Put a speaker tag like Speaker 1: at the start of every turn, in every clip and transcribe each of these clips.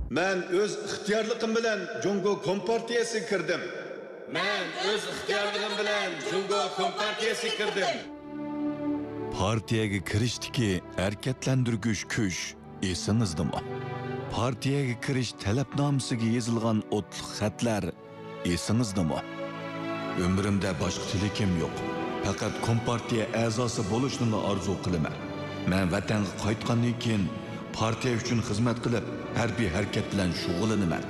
Speaker 1: Men öz ixtiyorligim bilan Jungo Kompartiyasiga kirdim.
Speaker 2: Men öz ixtiyorligim bilan Jungo Kompartiyasiga kirdim.
Speaker 3: Partiyaga kirishdiki harakatlantirgich kuch esingizdami? Partiyaga kirish talabnomasiga yozilgan o'tliq xatlar esingizdami? Umrimda boshqa tilakim yo'q. Faqat Kompartiya a'zosi bo'lishni orzu qilaman. Men vatanga qaytgandan keyin partiya uchun xizmat qilib, harbiy harakat bilan shug'ullanaman.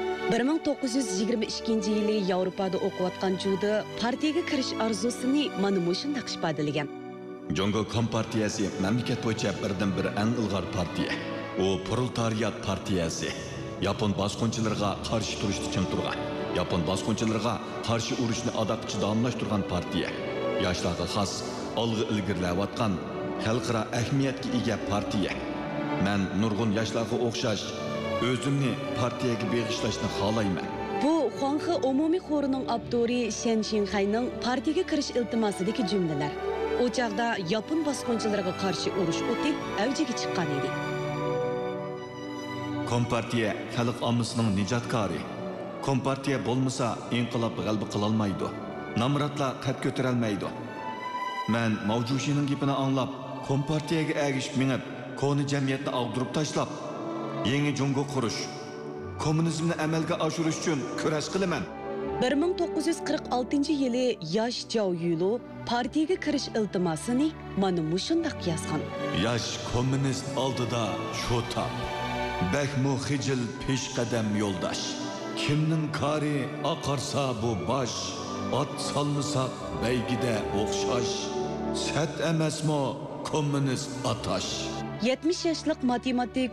Speaker 4: 1922 yili Yevropada o'qiyotgan Juda partiyaga kirish orzusini mana shunday ifodalagan.
Speaker 3: Jungo Kompartiyasi mamlakat bo'yicha birdan-bir eng ilg'or partiya. U proletariyat partiyasi. Yapon bosqinchilariga qarshi turishda chim turgan. Yapon bosqinchilariga qarshi urushni adaqchi davomlashtirgan partiya. Yoshlarga xos, olg'a ilgirlayotgan, xalqaro ahamiyatga ega partiya. Men nurg'un yoshlarga o'xshash o'zimni partiyaga beg'ishlashni xohlayman.
Speaker 4: Bu Xuanxe umumiy xorining abduri Shen Xinhayning partiyaga kirish iltimosidagi jumlalar. O chaqda Yapon bosqinchilariga qarshi urush o'ti avjiga chiqqan edi.
Speaker 3: Kompartiya xalq ommasining nijotkori. Kompartiya bo'lmasa inqilob g'alaba qila olmaydi. Namratlar qad ko'tara olmaydi. Men Mavjushining gapini anglab, Kompartiyaga ergishib minib, koni jamiyatni ag'dirib tashlab, yangi Jungo qurish, kommunizmni amalga oshirish uchun kurash qilaman.
Speaker 4: 1946 yili yosh Zhao Yulu partiyaga kirish iltimosini mana shunday yozgan.
Speaker 3: Yosh kommunist oldida shu tap. Bakmu xijil peshqadam yo'ldosh. Kimning kari oqarsa bu bosh, ot solmasa baygida o'xshash. Sat emasmi kommunist atash.
Speaker 4: 70 yoshlik matematik